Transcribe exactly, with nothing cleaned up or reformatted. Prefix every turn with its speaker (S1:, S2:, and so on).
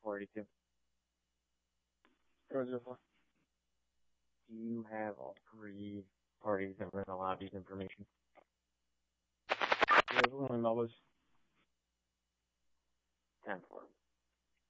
S1: four eighty-two.
S2: Four zero four.
S1: Do you have all three parties that were in the lobby's information?
S2: Yeah, we're going to Melba's.